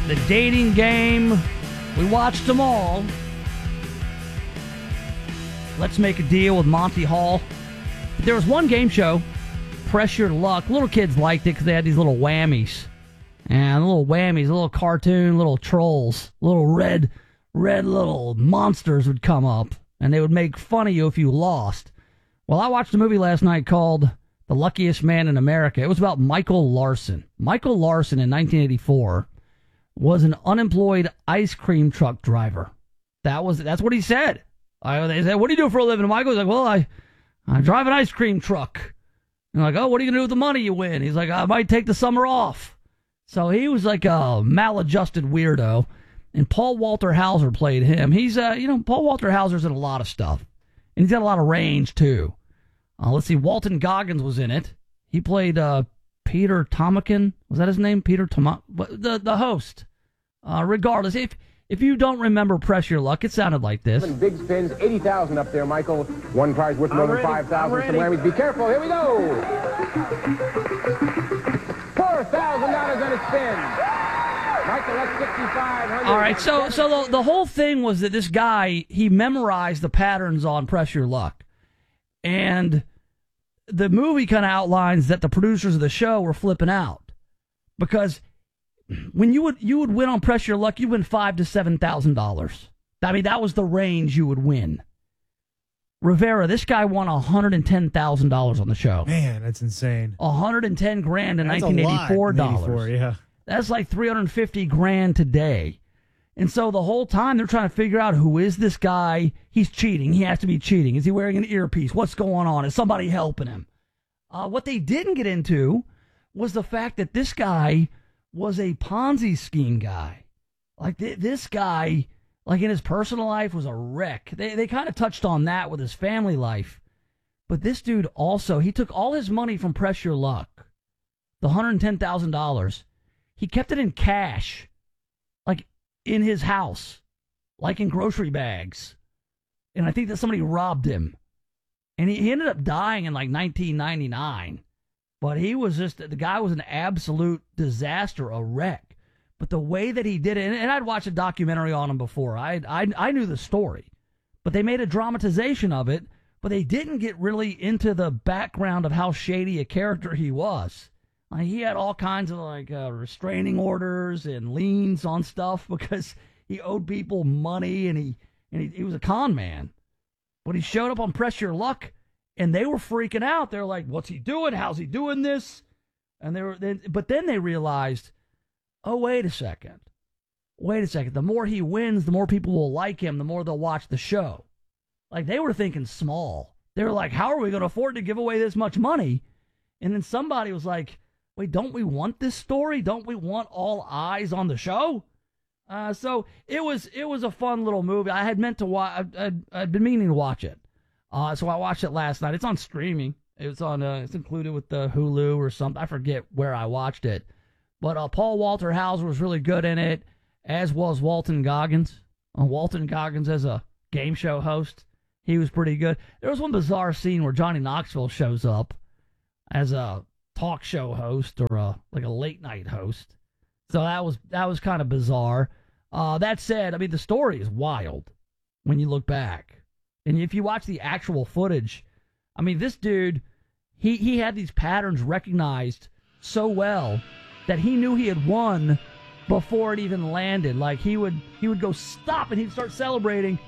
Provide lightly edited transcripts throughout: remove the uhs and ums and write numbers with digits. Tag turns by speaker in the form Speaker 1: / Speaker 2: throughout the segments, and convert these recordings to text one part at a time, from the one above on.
Speaker 1: The Dating Game. We watched them all. Let's Make a Deal with Monty Hall. There was one game show, Press Your Luck. Little kids liked it because they had these little whammies. And little whammies, little cartoon, little trolls, little red little monsters would come up. And they would make fun of you if you lost. Well, I watched a movie last night called The Luckiest Man in America. It was about Michael Larson. Michael Larson in 1984 was an unemployed ice cream truck driver. That's what he said. They said, "What do you do for a living?" And Michael was like, "Well, I drive an ice cream truck." And like, "Oh, what are you going to do with the money you win?" He's like, "I might take the summer off." So he was like a maladjusted weirdo. And Paul Walter Hauser played him. He's, Paul Walter Hauser's in a lot of stuff. And he's got a lot of range, too. Let's see, Walton Goggins was in it. He played Peter Tomakin. Was that his name? Peter Tomakin? The host. Regardless, if you don't remember Press Your Luck, it sounded like this.
Speaker 2: Big spins, 80,000 up there, Michael. One prize worth more than 5,000. Some Larry's. Be careful. Here we go. $4,000 on a spin. Michael, that's 6,500.
Speaker 1: All right, so the whole thing was that this guy, he memorized the patterns on Press Your Luck. And the movie kind of outlines that the producers of the show were flipping out. Because when you would win on Press Your Luck, you win $5,000 to $7,000. I mean, that was the range you would win. Rivera, this guy won $110,000 on the show.
Speaker 3: Man, that's insane.
Speaker 1: $110 grand in 1984 dollars.
Speaker 3: Yeah.
Speaker 1: That's like $350 grand today. And so the whole time they're trying to figure out, who is this guy? He's cheating. He has to be cheating. Is he wearing an earpiece? What's going on? Is somebody helping him? What they didn't get into was the fact that this guy was a Ponzi scheme guy. Like this guy, like in his personal life, was a wreck. They kind of touched on that with his family life. But this dude also, he took all his money from Press Your Luck, the $110,000. He kept it in cash, like in his house, like in grocery bags. And I think that somebody robbed him. And he ended up dying in like 1999. But he was the guy was an absolute disaster, a wreck. But the way that he did it, and I'd watched a documentary on him before. I knew the story. But they made a dramatization of it, but they didn't get really into the background of how shady a character he was. He had all kinds of restraining orders and liens on stuff because he owed people money and he was a con man. But he showed up on Press Your Luck and they were freaking out. They're like, "What's he doing? How's he doing this?" And but then they realized, oh, wait a second. The more he wins, the more people will like him, the more they'll watch the show. Like they were thinking small. They were like, how are we going to afford to give away this much money? And then somebody was like, wait, don't we want this story? Don't we want all eyes on the show? So it was a fun little movie. I had meant to watch. I'd been meaning to watch it. So I watched it last night. It's on streaming. It's on. It's included with the Hulu or something. I forget where I watched it. But Paul Walter Hauser was really good in it, as was Walton Goggins. Walton Goggins as a game show host, he was pretty good. There was one bizarre scene where Johnny Knoxville shows up as a talk show host or a late night host. So that was kind of bizarre. That said, I mean, the story is wild when you look back. And if you watch the actual footage, I mean, this dude, he had these patterns recognized so well that he knew he had won before it even landed. Like he would go stop and he'd start celebrating.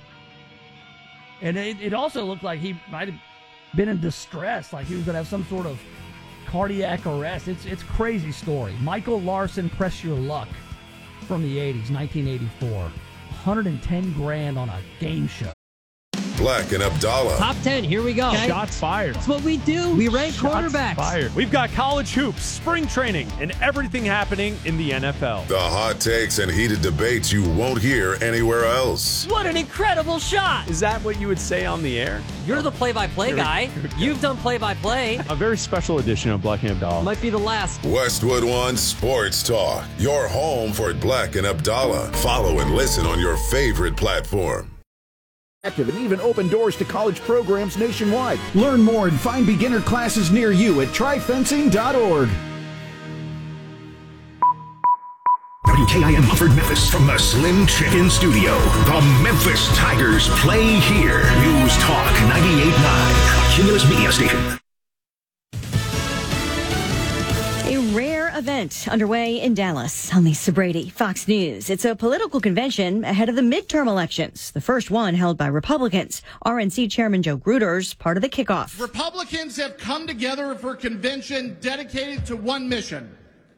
Speaker 1: And it also looked like he might have been in distress, like he was going to have some sort of cardiac arrest. It's crazy story. Michael Larson, Press Your Luck, from the 80s, 1984. 110 grand on a game show.
Speaker 4: Black and Abdallah.
Speaker 5: Top 10, here we go.
Speaker 6: Okay. Shots fired.
Speaker 5: That's what we do. We rank quarterbacks.
Speaker 6: Fired. We've got college hoops, spring training, and everything happening in the NFL.
Speaker 4: The hot takes and heated debates you won't hear anywhere else.
Speaker 5: What an incredible shot.
Speaker 6: Is that what you would say on the air?
Speaker 5: You're the play-by-play guy. You've done play-by-play.
Speaker 6: A very special edition of Black and Abdallah.
Speaker 5: Might be the last.
Speaker 4: Westwood One Sports Talk. Your home for Black and Abdallah. Follow and listen on your favorite platform.
Speaker 7: Active and even open doors to college programs nationwide. Learn more and find beginner classes near you at tryfencing.org.
Speaker 3: WKIM Mumford, Memphis, from the Slim Chicken Studio. The Memphis Tigers play here. News Talk 98.9, Cumulus Media Station.
Speaker 8: A rare event underway in Dallas. I'm Lisa Brady, Fox News. It's a political convention ahead of the midterm elections, the first one held by Republicans. RNC Chairman Joe Gruters, part of the kickoff.
Speaker 9: Republicans have come together for a convention dedicated to one mission: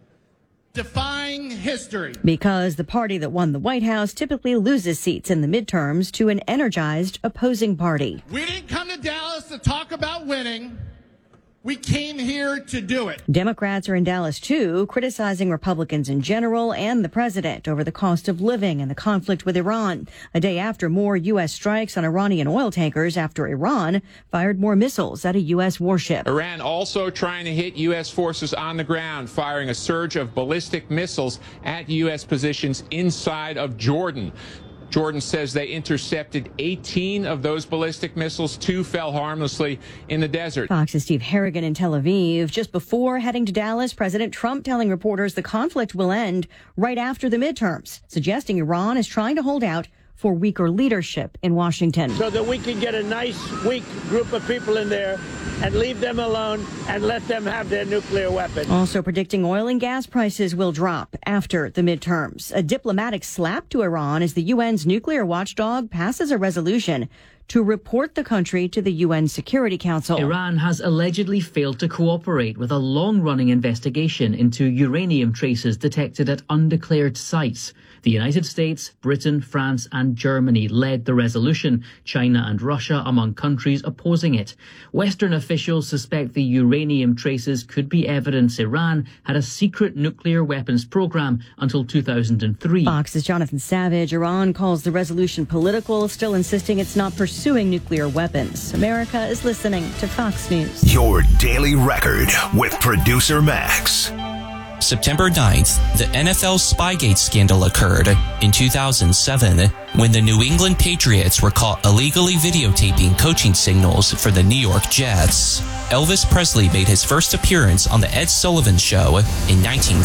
Speaker 9: defying history.
Speaker 8: Because the party that won the White House typically loses seats in the midterms to an energized opposing party.
Speaker 9: We didn't come to Dallas to talk about winning. We came here to do it.
Speaker 8: Democrats are in Dallas, too, criticizing Republicans in general and the president over the cost of living and the conflict with Iran. A day after more U.S. strikes on Iranian oil tankers after Iran fired more missiles at a U.S. warship.
Speaker 10: Iran also trying to hit U.S. forces on the ground, firing a surge of ballistic missiles at U.S. positions inside of Jordan. Jordan says they intercepted 18 of those ballistic missiles. 2 fell harmlessly in the desert.
Speaker 8: Fox's Steve Harrigan in Tel Aviv. Just before heading to Dallas, President Trump telling reporters the conflict will end right after the midterms, suggesting Iran is trying to hold out for weaker leadership in Washington.
Speaker 11: So that we can get a nice, weak group of people in there and leave them alone and let them have their nuclear weapons.
Speaker 8: Also predicting oil and gas prices will drop after the midterms. A diplomatic slap to Iran as the UN's nuclear watchdog passes a resolution to report the country to the UN Security Council.
Speaker 12: Iran has allegedly failed to cooperate with a long-running investigation into uranium traces detected at undeclared sites. The United States, Britain, France and Germany led the resolution, China and Russia among countries opposing it. Western officials suspect the uranium traces could be evidence Iran had a secret nuclear weapons program until 2003.
Speaker 8: Fox's Jonathan Savage. Iran calls the resolution political, still insisting it's not pursuing nuclear weapons. America is listening to Fox News.
Speaker 3: Your daily record with producer Max.
Speaker 13: September 9th, the NFL Spygate scandal occurred in 2007 when the New England Patriots were caught illegally videotaping coaching signals for the New York Jets. Elvis Presley made his first appearance on The Ed Sullivan Show in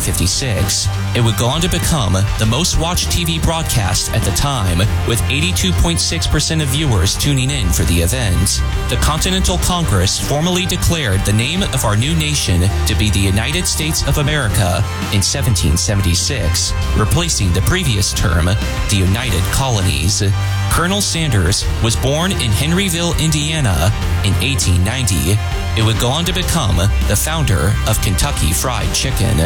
Speaker 13: 1956. It would go on to become the most watched TV broadcast at the time, with 82.6% of viewers tuning in for the event. The Continental Congress formally declared the name of our new nation to be the United States of America in 1776, replacing the previous term, the United Colonies. Colonel Sanders was born in Henryville, Indiana in 1890. It would go on to become the founder of Kentucky Fried Chicken.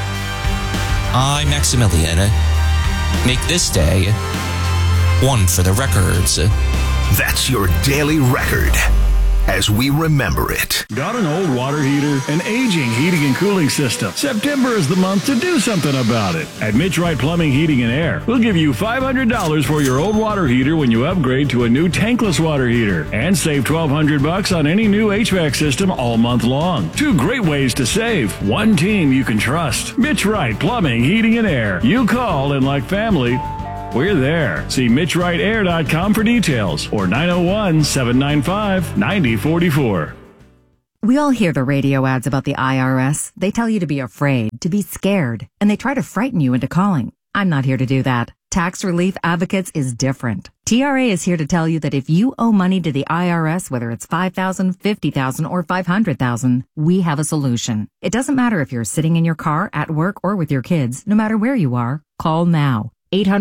Speaker 13: I, Maximilian, make this day one for the records.
Speaker 3: That's your daily record as we remember it.
Speaker 14: Got an old water heater? An aging heating and cooling system? September is the month to do something about it. At Mitch Wright Plumbing, Heating and Air, we'll give you $500 for your old water heater when you upgrade to a new tankless water heater, and save $1,200 on any new HVAC system all month long. 2 great ways to save. One team you can trust. Mitch Wright Plumbing, Heating and Air. You call, and like family, we're there. See MitchWrightAir.com for details, or 901-795-9044.
Speaker 15: We all hear the radio ads about the IRS. They tell you to be afraid, to be scared, and they try to frighten you into calling. I'm not here to do that. Tax Relief Advocates is different. TRA is here to tell you that if you owe money to the IRS, whether it's $5,000, $50,000, or $500,000, we have a solution. It doesn't matter if you're sitting in your car, at work, or with your kids. No matter where you are, call now.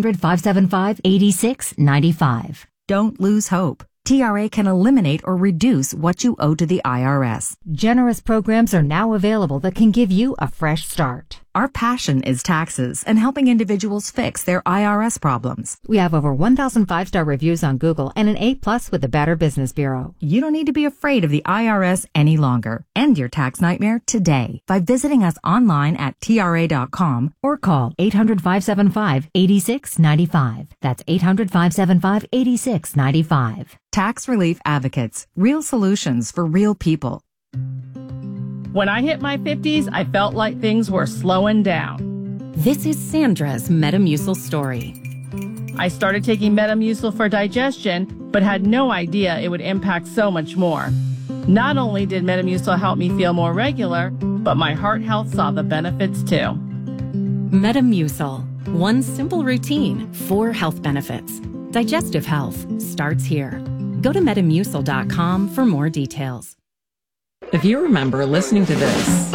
Speaker 15: 800-575-8695. Don't lose hope. TRA can eliminate or reduce what you owe to the IRS.
Speaker 16: Generous programs are now available that can give you a fresh start.
Speaker 15: Our passion is taxes and helping individuals fix their IRS problems.
Speaker 16: We have over 1,000 5-star reviews on Google and an A+ with the Better Business Bureau.
Speaker 15: You don't need to be afraid of the IRS any longer. End your tax nightmare today by visiting us online at TRA.com
Speaker 16: or call 800-575-8695. That's 800-575-8695.
Speaker 15: Tax Relief Advocates. Real solutions for real people.
Speaker 17: When I hit my 50s, I felt like things were slowing down.
Speaker 18: This is Sandra's Metamucil story.
Speaker 17: I started taking Metamucil for digestion, but had no idea it would impact so much more. Not only did Metamucil help me feel more regular, but my heart health saw the benefits too.
Speaker 18: Metamucil, One simple routine, 4 health benefits. Digestive health starts here. Go to Metamucil.com for more details.
Speaker 19: If you remember listening to this,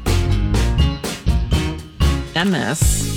Speaker 19: and this,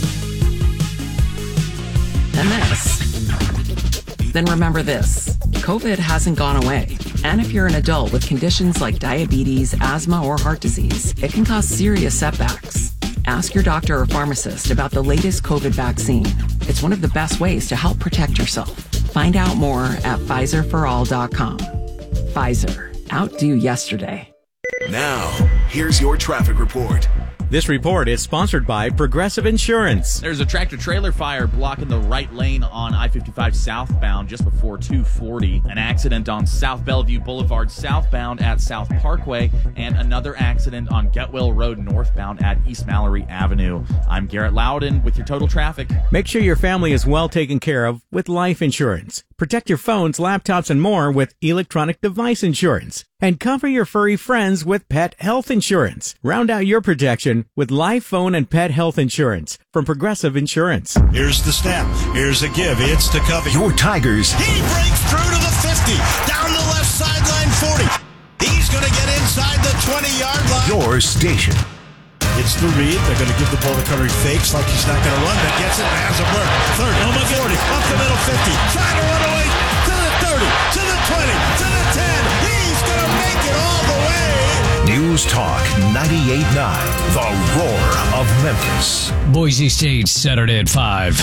Speaker 19: and this, then remember this. COVID hasn't gone away. And if you're an adult with conditions like diabetes, asthma, or heart disease, it can cause serious setbacks. Ask your doctor or pharmacist about the latest COVID vaccine. It's one of the best ways to help protect yourself. Find out more at PfizerForAll.com. Pfizer. Outdo yesterday.
Speaker 3: Now, here's your traffic report.
Speaker 20: This report is sponsored by Progressive Insurance.
Speaker 21: There's a tractor-trailer fire blocking the right lane on I-55 southbound just before 240. An accident on South Bellevue Boulevard southbound at South Parkway, and another accident on Getwell Road northbound at East Mallory Avenue. I'm Garrett Loudon with your total traffic.
Speaker 20: Make sure your family is well taken care of with life insurance. Protect your phones, laptops, and more with electronic device insurance. And cover your furry friends with pet health insurance. Round out your protection with life, phone, and pet health insurance from Progressive Insurance.
Speaker 22: Here's the snap. Here's a give. It's to Covey.
Speaker 3: Your Tigers.
Speaker 22: He breaks through to the 50. Down the left sideline 40. He's going to get inside the 20-yard line.
Speaker 3: Your station.
Speaker 22: It's the read. They're going to give the ball to Curry. Fakes like he's not going to run, but gets it. Has a work. 30, 40, up the middle 50. Trying to run away to the 30, to the 20, to the 10. He's going to make it all the way.
Speaker 3: News Talk 98.9, the roar of Memphis.
Speaker 23: Boise State, Saturday at 5.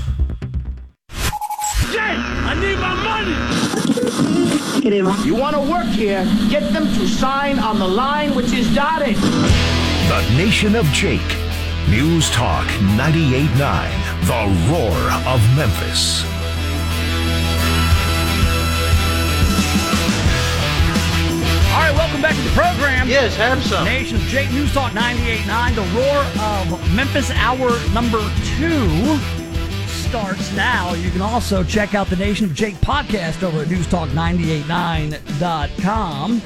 Speaker 11: Jay, I need my money.
Speaker 24: You want to work here, get them to sign on the line which is dotted.
Speaker 3: The Nation of Jake. News Talk 98.9, the roar of Memphis.
Speaker 1: All right, welcome back to the program.
Speaker 24: Yes, have some.
Speaker 1: Nation of Jake, News Talk 98.9, the roar of Memphis. Hour number 2 starts now. You can also check out the Nation of Jake podcast over at newstalk989.com.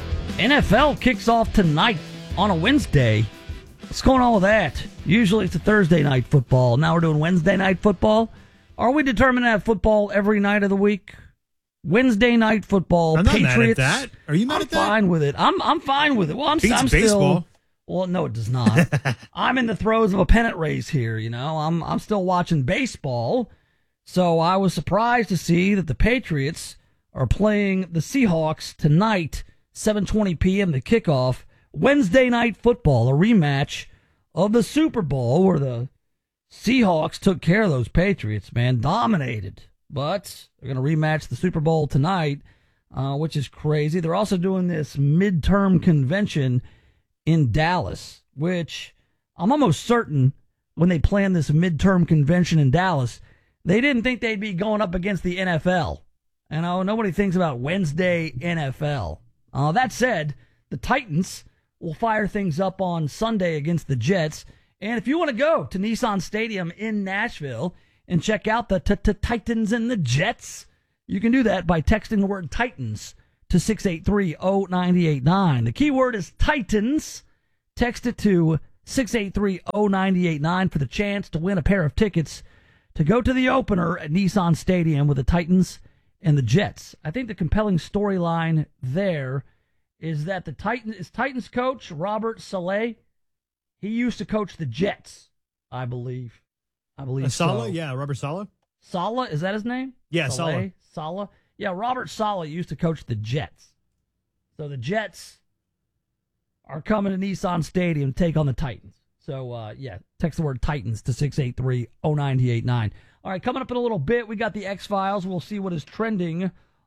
Speaker 1: NFL kicks off tonight on a Wednesday. What's going on with that? Usually it's a Thursday night football. Now we're doing Wednesday night football. Are we determined to have football every night of the week? Wednesday night football.
Speaker 25: I'm not
Speaker 1: Patriots.
Speaker 25: mad at that. Are you mad at that?
Speaker 1: I'm fine with it. I'm fine with it. Well, I'm
Speaker 25: Beats
Speaker 1: still.
Speaker 25: baseball.
Speaker 1: Well, no, it does not. I'm in the throes of a pennant race here. You know, I'm still watching baseball. So I was surprised to see that the Patriots are playing the Seahawks tonight, 7:20 p.m. the kickoff. Wednesday night football, a rematch of the Super Bowl where the Seahawks took care of those Patriots, man, dominated. But they're going to rematch the Super Bowl tonight, which is crazy. They're also doing this midterm convention in Dallas, which I'm almost certain when they planned this midterm convention in Dallas, they didn't think they'd be going up against the NFL. You know, nobody thinks about Wednesday NFL. That said, the Titans will fire things up on Sunday against the Jets. And if you want to go to Nissan Stadium in Nashville and check out the Titans and the Jets, you can do that by texting the word Titans to 683-0989. The key word is Titans. Text it to 683-0989 for the chance to win a pair of tickets to go to the opener at Nissan Stadium with the Titans and the Jets. I think the compelling storyline there is that the Titans coach, Robert Saleh, he used to coach the Jets, I believe.
Speaker 25: Saleh?
Speaker 1: So.
Speaker 25: Yeah, Robert Saleh?
Speaker 1: Saleh, is that his name?
Speaker 25: Yeah, Saleh.
Speaker 1: Saleh. Yeah, Robert Saleh used to coach the Jets. So the Jets are coming to Nissan Stadium to take on the Titans. So, text the word Titans to 683-0989. All right, coming up in a little bit, we got the X-Files. We'll see what is trending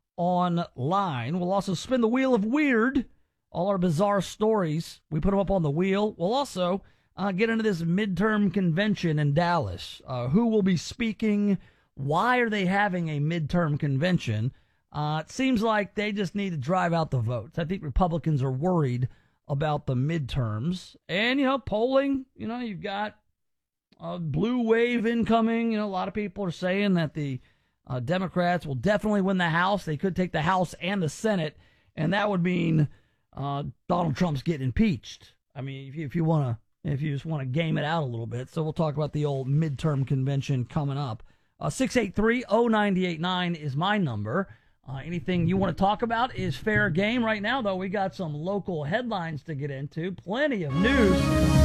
Speaker 1: online. We'll also spin the wheel of weird, all our bizarre stories. We put them up on the wheel. We'll also get into this midterm convention in Dallas. Who will be speaking? Why are they having a midterm convention? It seems like they just need to drive out the votes. I think Republicans are worried about the midterms. And, polling, you've got a blue wave incoming. A lot of people are saying that the Democrats will definitely win the House. They could take the House and the Senate, and that would mean Donald Trump's getting impeached. I mean, if you want to if you just want to game it out a little bit. So we'll talk about the old midterm convention coming up. 683-0989 is my number. Anything you want to talk about is fair game right now, though. We got some local headlines to get into. Plenty of news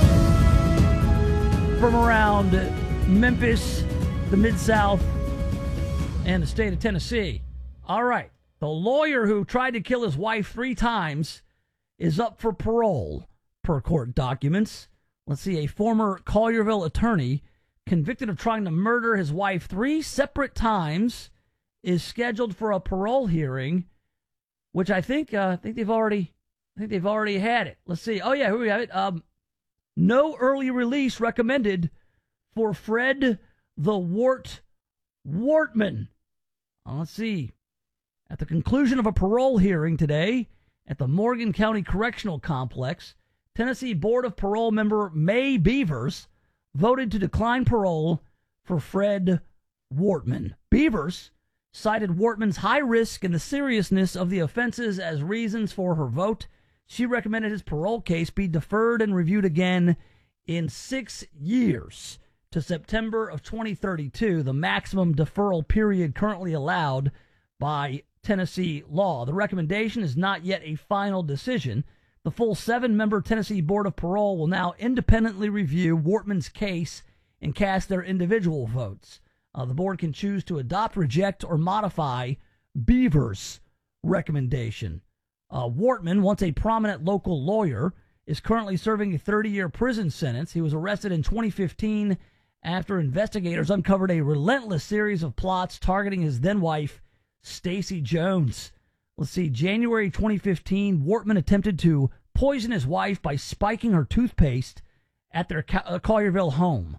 Speaker 1: from around Memphis, the Mid-South, and the state of Tennessee. All right. The lawyer who tried to kill his wife 3 times is up for parole, per court documents. Let's see. A former Collierville attorney convicted of trying to murder his wife 3 separate times is scheduled for a parole hearing, which I think they've already had it. Let's see. Oh yeah, here we have it. No early release recommended for Fred the Wortman. Let's see. At the conclusion of a parole hearing today at the Morgan County Correctional Complex, Tennessee Board of Parole member May Beavers voted to decline parole for Fred Wortman. Beavers cited Wortman's high risk and the seriousness of the offenses as reasons for her vote. She recommended his parole case be deferred and reviewed again in 6 years to September of 2032, the maximum deferral period currently allowed by Tennessee law. The recommendation is not yet a final decision. The full 7-member Tennessee Board of Parole will now independently review Wortman's case and cast their individual votes. The board can choose to adopt, reject, or modify Beavers' recommendation. Wortman, once a prominent local lawyer, is currently serving a 30-year prison sentence. He was arrested in 2015 after investigators uncovered a relentless series of plots targeting his then-wife, Stacy Jones. Let's see, January 2015, Wortman attempted to poison his wife by spiking her toothpaste at their Collierville home.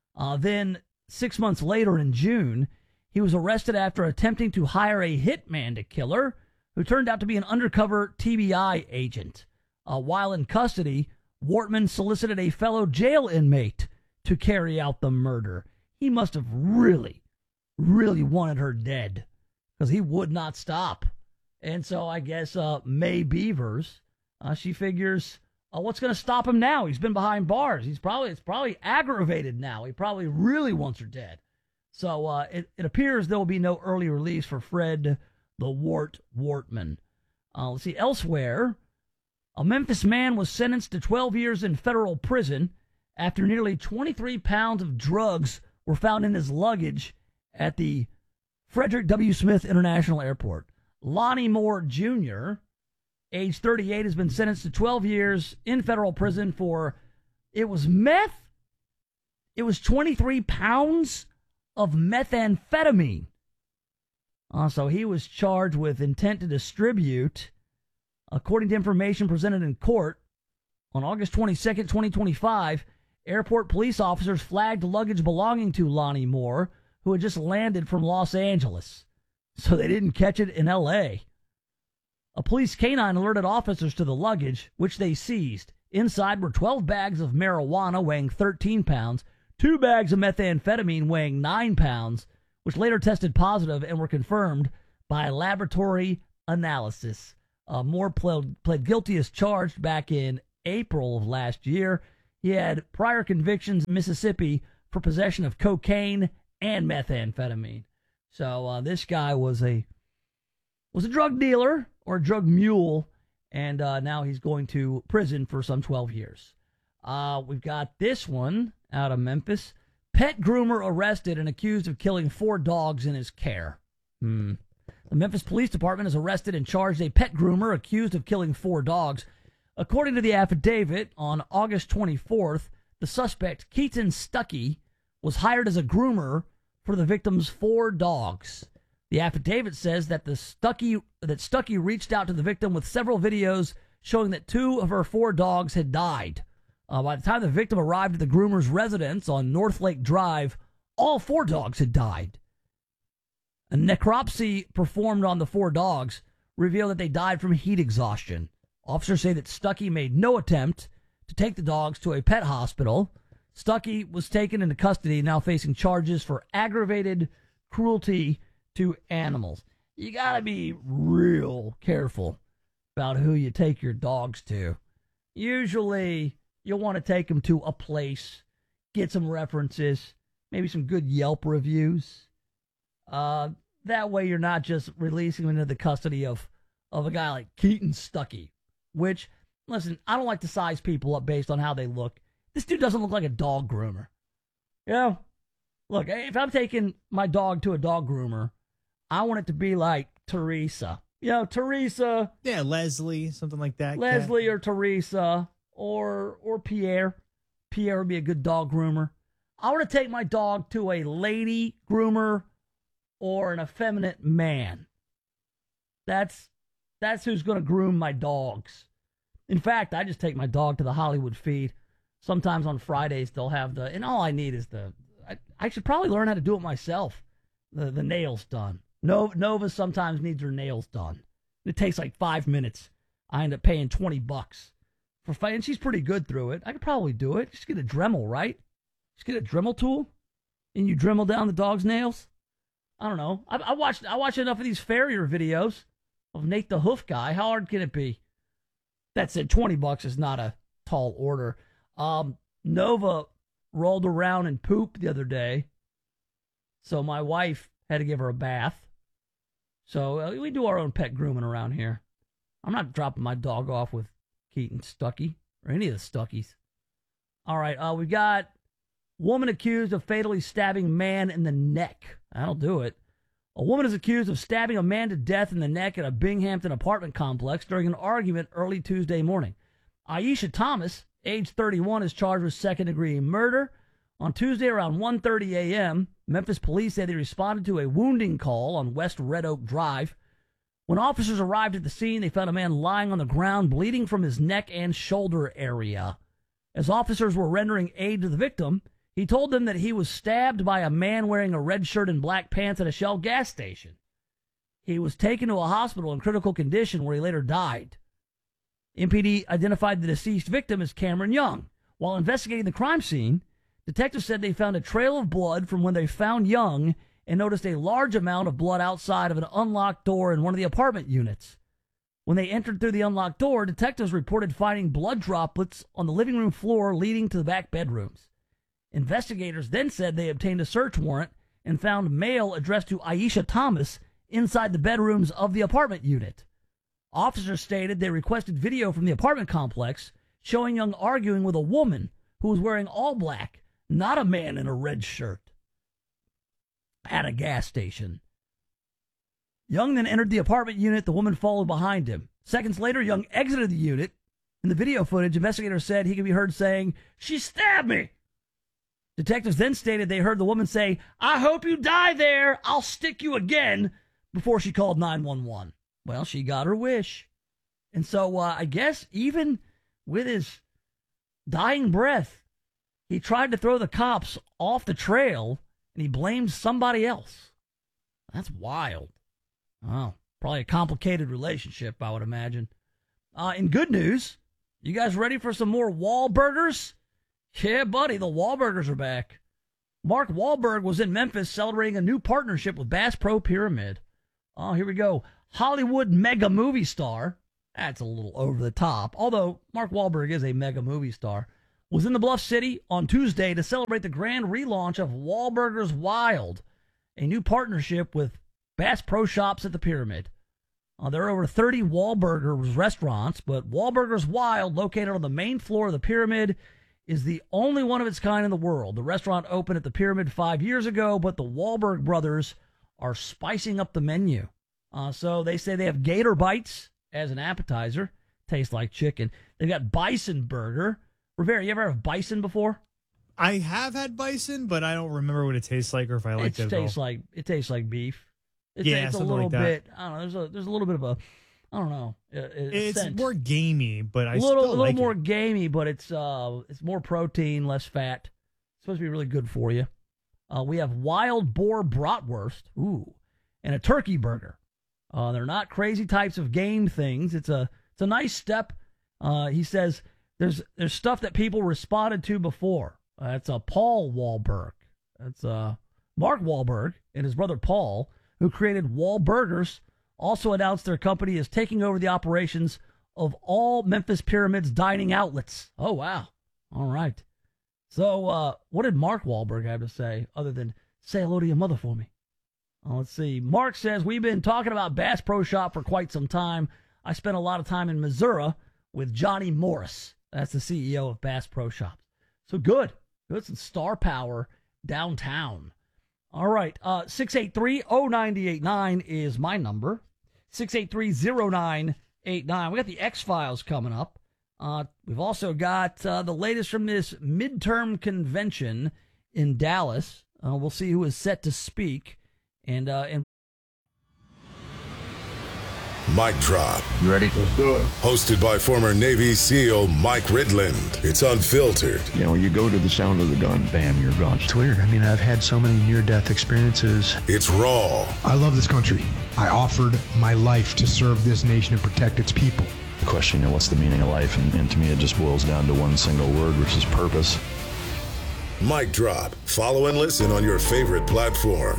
Speaker 1: Then, 6 months later in June, he was arrested after attempting to hire a hitman to kill her, who turned out to be an undercover TBI agent. While in custody, Wortman solicited a fellow jail inmate to carry out the murder. He must have really, really wanted her dead, because he would not stop. And so I guess May Beavers, she figures, what's going to stop him now? He's been behind bars. It's probably aggravated now. He probably really wants her dead. So it appears there will be no early release for Fred the Wortman. Let's see. Elsewhere, a Memphis man was sentenced to 12 years in federal prison after nearly 23 pounds of drugs were found in his luggage at the Frederick W. Smith International Airport. Lonnie Moore Jr., age 38, has been sentenced to 12 years in federal prison for, it was meth? It was 23 pounds of methamphetamine. So he was charged with intent to distribute. According to information presented in court, on August 22nd, 2025, airport police officers flagged luggage belonging to Lonnie Moore, who had just landed from Los Angeles. So they didn't catch it in L.A. A police canine alerted officers to the luggage, which they seized. Inside were 12 bags of marijuana weighing 13 pounds, 2 bags of methamphetamine weighing 9 pounds, which later tested positive and were confirmed by laboratory analysis. Moore pled guilty as charged back in April of last year. He had prior convictions in Mississippi for possession of cocaine and methamphetamine. So this guy was a drug dealer or a drug mule, and now he's going to prison for some 12 years. We've got this one out of Memphis. Pet groomer arrested and accused of killing 4 dogs in his care. The Memphis Police Department has arrested and charged a pet groomer accused of killing 4 dogs. According to the affidavit, on August 24th, the suspect, Keaton Stuckey, was hired as a groomer for the victim's 4 dogs. The affidavit says that Stuckey reached out to the victim with several videos showing that 2 of her 4 dogs had died. By the time the victim arrived at the groomer's residence on North Lake Drive, all 4 dogs had died. A necropsy performed on the 4 dogs revealed that they died from heat exhaustion. Officers say that Stuckey made no attempt to take the dogs to a pet hospital. Stuckey was taken into custody, now facing charges for aggravated cruelty to animals. You gotta be real careful about who you take your dogs to. Usually, you'll want to take them to a place, get some references, maybe some good Yelp reviews. That way you're not just releasing them into the custody of a guy like Keaton Stuckey, which, listen, I don't like to size people up based on how they look. This dude doesn't look like a dog groomer. You know? Look, if I'm taking my dog to a dog groomer, I want it to be like Teresa. You know, Teresa.
Speaker 2: Yeah, Leslie, something like that.
Speaker 1: Leslie or Teresa or Pierre. Pierre would be a good dog groomer. I want to take my dog to a lady groomer or an effeminate man. That's who's going to groom my dogs. In fact, I just take my dog to the Hollywood Feed. Sometimes on Fridays they'll have and all I need is I should probably learn how to do it myself. The nails done. Nova sometimes needs her nails done. It takes like 5 minutes. I end up paying $20 for and she's pretty good through it. I could probably do it. Just get a Dremel, right? Just get a Dremel tool, and you Dremel down the dog's nails. I don't know. I watched enough of these farrier videos of Nate the Hoof Guy. How hard can it be? That said, $20 is not a tall order. Nova rolled around in poop the other day, so my wife had to give her a bath. So we do our own pet grooming around here. I'm not dropping my dog off with Keaton Stuckey or any of the Stuckies. All right, we've got woman accused of fatally stabbing man in the neck. That'll do it. A woman is accused of stabbing a man to death in the neck at a Binghamton apartment complex during an argument early Tuesday morning. Aisha Thomas, age 31, is charged with second-degree murder. On Tuesday around 1:30 a.m., Memphis police say they responded to a wounding call on West Red Oak Drive. When officers arrived at the scene, they found a man lying on the ground, bleeding from his neck and shoulder area. As officers were rendering aid to the victim, he told them that he was stabbed by a man wearing a red shirt and black pants at a Shell gas station. He was taken to a hospital in critical condition where he later died. MPD identified the deceased victim as Cameron Young. While investigating the crime scene, detectives said they found a trail of blood from when they found Young and noticed a large amount of blood outside of an unlocked door in one of the apartment units. When they entered through the unlocked door, detectives reported finding blood droplets on the living room floor leading to the back bedrooms. Investigators then said they obtained a search warrant and found mail addressed to Aisha Thomas inside the bedrooms of the apartment unit. Officers stated they requested video from the apartment complex showing Young arguing with a woman who was wearing all black, not a man in a red shirt, at a gas station. Young then entered the apartment unit. The woman followed behind him. Seconds later, Young exited the unit. In the video footage, investigators said he could be heard saying, "She stabbed me." Detectives then stated they heard the woman say, "I hope you die there. I'll stick you again," before she called 911. Well, she got her wish. And so I guess even with his dying breath, he tried to throw the cops off the trail, and he blamed somebody else. That's wild. Oh, probably a complicated relationship, I would imagine. In good news, you guys ready for some more Wahlburgers? Yeah, buddy, the Wahlburgers are back. Mark Wahlberg was in Memphis celebrating a new partnership with Bass Pro Pyramid. Oh, here we go. Hollywood mega movie star. That's a little over the top, although Mark Wahlberg is a mega movie star. Was in the Bluff City on Tuesday to celebrate the grand relaunch of Wahlburgers Wild, a new partnership with Bass Pro Shops at the Pyramid. There are over 30 Wahlburgers restaurants, but Wahlburgers Wild, located on the main floor of the Pyramid, is the only one of its kind in the world. The restaurant opened at the Pyramid 5 years ago, but the Wahlberg brothers are spicing up the menu. So they say they have Gator Bites as an appetizer. Tastes like chicken. They've got Bison Burger. Rivera, you ever have bison before?
Speaker 2: I have had bison, but I don't remember what it tastes like or if I like it at all.
Speaker 1: It tastes like beef. It's a little
Speaker 2: like that.
Speaker 1: bit. I don't know. There's a little bit of a. I don't know.
Speaker 2: It's
Speaker 1: scent.
Speaker 2: more gamey, but I
Speaker 1: a
Speaker 2: still
Speaker 1: little
Speaker 2: like
Speaker 1: more
Speaker 2: it.
Speaker 1: gamey, but it's more protein, less fat. It's supposed to be really good for you. We have wild boar bratwurst, and a turkey burger. They're not crazy types of game things. It's a nice step. He says there's stuff that people responded to before. That's Paul Wahlberg. That's Mark Wahlberg and his brother Paul, who created Wahlburgers, also announced their company is taking over the operations of all Memphis Pyramid's dining outlets. Oh, wow. All right. So, what did Mark Wahlberg have to say other than say hello to your mother for me? Let's see. Mark says, we've been talking about Bass Pro Shop for quite some time. I spent a lot of time in Missouri with Johnny Morris. That's the CEO of Bass Pro Shops. So good. Good. Some star power downtown. All right. 683-0989 is my number. 683-0989. We got the X-Files coming up. We've also got the latest from this midterm convention in Dallas. We'll see who is set to speak. And
Speaker 4: Mic Drop.
Speaker 5: You ready? Let's do it.
Speaker 4: Hosted by former Navy SEAL Mike Ridland. It's unfiltered.
Speaker 5: You know, you go to the sound of the gun, bam, you're gone.
Speaker 6: It's weird. I mean, I've had so many near-death experiences.
Speaker 4: It's raw.
Speaker 6: I love this country. I offered my life to serve this nation and protect its people.
Speaker 5: The question, you know, what's the meaning of life? And to me, it just boils down to one single word, which is purpose.
Speaker 4: Mic Drop. Follow and listen on your favorite platform.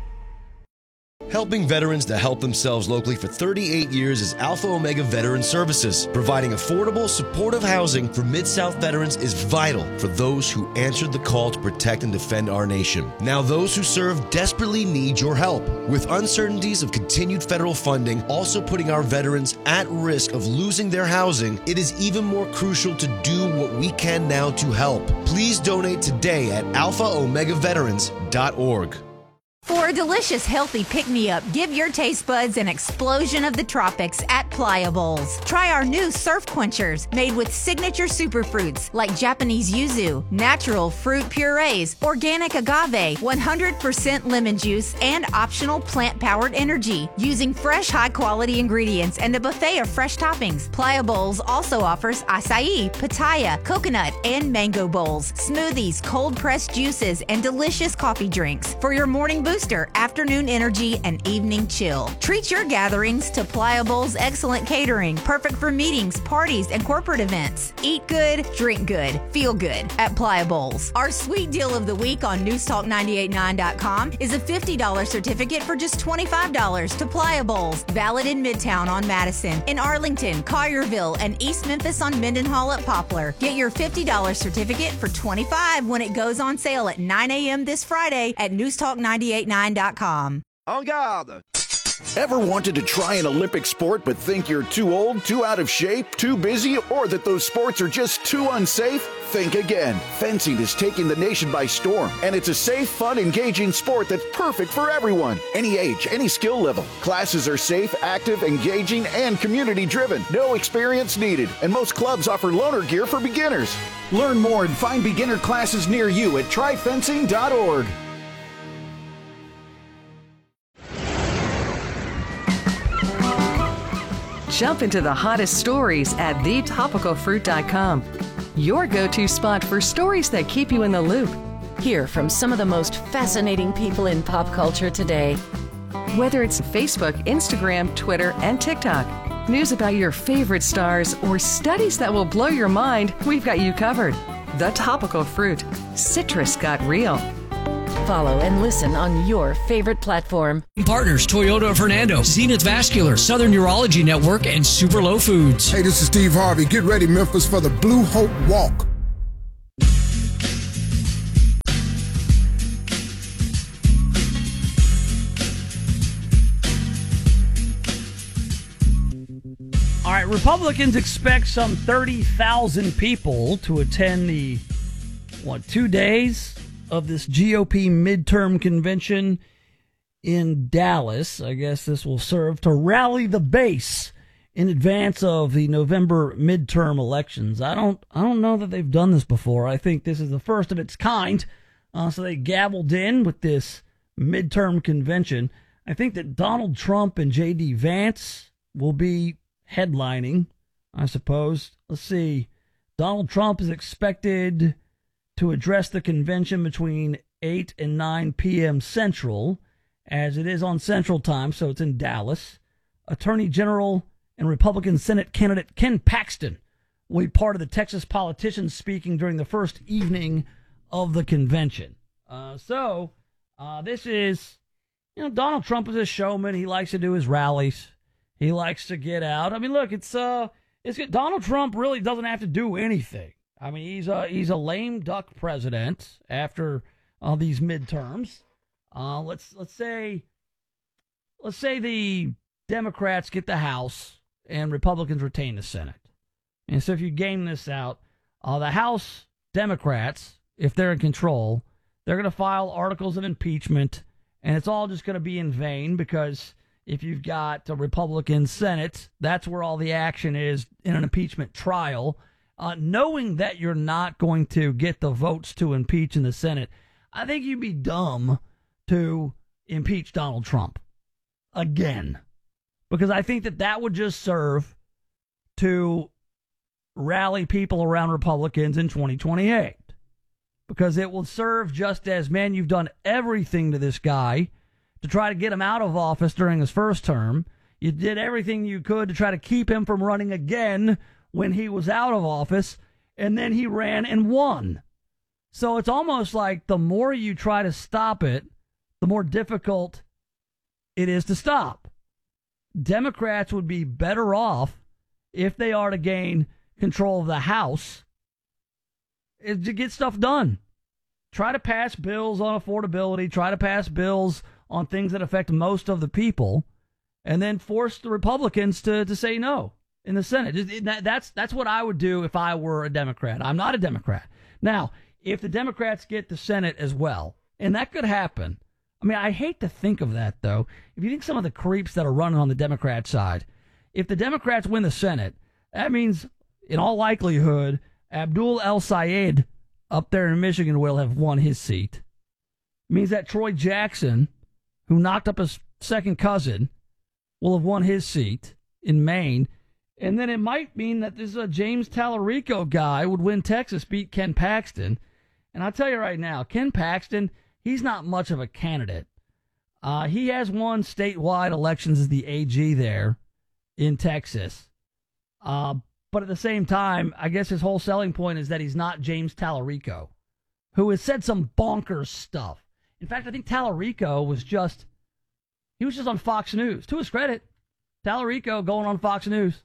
Speaker 7: Helping veterans to help themselves locally for 38 years is Alpha Omega Veteran Services. Providing affordable, supportive housing for Mid-South veterans is vital for those who answered the call to protect and defend our nation. Now those who serve desperately need your help. With uncertainties of continued federal funding also putting our veterans at risk of losing their housing, it is even more crucial to do what we can now to help. Please donate today at alphaomegaveterans.org.
Speaker 9: For a delicious, healthy pick-me-up, give your taste buds an explosion of the tropics at Playa Bowls. Try our new surf quenchers made with signature superfruits like Japanese yuzu, natural fruit purees, organic agave, 100% lemon juice, and optional plant-powered energy. Using fresh, high-quality ingredients and a buffet of fresh toppings, Playa Bowls also offers acai, pitaya, coconut, and mango bowls, smoothies, cold-pressed juices, and delicious coffee drinks. For your morning booster, afternoon energy, and evening chill. Treat your gatherings to Playa Bowls' excellent catering, perfect for meetings, parties, and corporate events. Eat good, drink good, feel good at Playa Bowls. Our sweet deal of the week on newstalk989.com is a $50 certificate for just $25 to Playa Bowls, valid in Midtown on Madison, in Arlington, Collierville, and East Memphis on Mendenhall at Poplar. Get your $50 certificate for $25 when it goes on sale at 9 a.m. this Friday at newstalk989.com.
Speaker 26: En garde! Ever wanted to try an Olympic sport but think you're too old, too out of shape, too busy, or that those sports are just too unsafe? Think again. Fencing is taking the nation by storm, and it's a safe, fun, engaging sport that's perfect for everyone. Any age, any skill level. Classes are safe, active, engaging, and community-driven. No experience needed, and most clubs offer loaner gear for beginners. Learn more and find beginner classes near you at tryfencing.org.
Speaker 19: Jump into the hottest stories at thetopicalfruit.com. Your go-to spot for stories that keep you in the loop.
Speaker 27: Hear from some of the most fascinating people in pop culture today.
Speaker 19: Whether it's Facebook, Instagram, Twitter, and TikTok, news about your favorite stars, or studies that will blow your mind, we've got you covered. The Topical Fruit. Citrus got real.
Speaker 27: Follow and listen on your favorite platform.
Speaker 23: Partners, Toyota of Fernando, Zenith Vascular, Southern Urology Network, and Super Low Foods.
Speaker 28: Hey, this is Steve Harvey. Get ready, Memphis, for the Blue Hope Walk.
Speaker 1: All right, Republicans expect some 30,000 people to attend the, 2 days of this GOP midterm convention in Dallas. I guess this will serve to rally the base in advance of the November midterm elections. I don't know that they've done this before. I think this is the first of its kind. So they gavelled in with this midterm convention. I think that Donald Trump and J.D. Vance will be headlining, I suppose. Let's see. Donald Trump is expected to address the convention between 8 and 9 p.m. Central, as it is on Central Time, so it's in Dallas. Attorney General and Republican Senate candidate Ken Paxton will be part of the Texas politicians speaking during the first evening of the convention. This is, Donald Trump is a showman. He likes to do his rallies. He likes to get out. I mean, look, it's good. Donald Trump really doesn't have to do anything. I mean, he's a lame duck president after these midterms. Let's say the Democrats get the House and Republicans retain the Senate. And so if you game this out, the House Democrats, if they're in control, they're going to file articles of impeachment, and it's all just going to be in vain because if you've got a Republican Senate, that's where all the action is in an impeachment trial. Knowing that you're not going to get the votes to impeach in the Senate, I think you'd be dumb to impeach Donald Trump again, because I think that would just serve to rally people around Republicans in 2028, because it will serve just as, man, you've done everything to this guy to try to get him out of office during his first term. You did everything you could to try to keep him from running again when he was out of office, and then he ran and won. So it's almost like the more you try to stop it, the more difficult it is to stop. Democrats would be better off if they are to gain control of the House to get stuff done. Try to pass bills on affordability, try to pass bills on things that affect most of the people, and then force the Republicans to say no in the Senate. That's what I would do if I were a Democrat. I'm not a Democrat. Now, if the Democrats get the Senate as well, and that could happen. I mean, I hate to think of that, though. If you think some of the creeps that are running on the Democrat side, if the Democrats win the Senate, that means, in all likelihood, Abdul El-Sayed up there in Michigan will have won his seat. It means that Troy Jackson, who knocked up his second cousin, will have won his seat in Maine. And then it might mean that this James Tallarico guy would win Texas, beat Ken Paxton. And I'll tell you right now, Ken Paxton, he's not much of a candidate. He has won statewide elections as the AG there in Texas. But at the same time, I guess his whole selling point is that he's not James Tallarico, who has said some bonkers stuff. In fact, I think Tallarico was just on Fox News. To his credit, Tallarico going on Fox News.